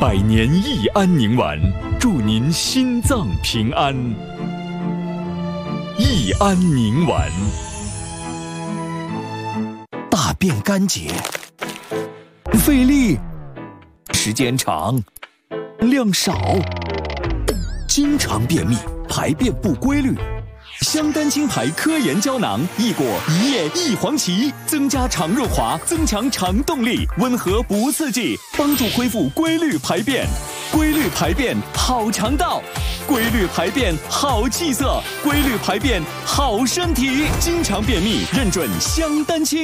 百年益安宁丸，祝您心脏平安。益安宁丸。 大便干结，费力，时间长，量少，经常便秘，排便不规律。香丹青牌科研胶囊，益果一叶一黄芪，增加肠润滑，增强肠动力，温和不刺激，帮助恢复规律排便。规律排便好肠道，规律排便好气色，规律排便好身体。经常便秘，认准香丹青。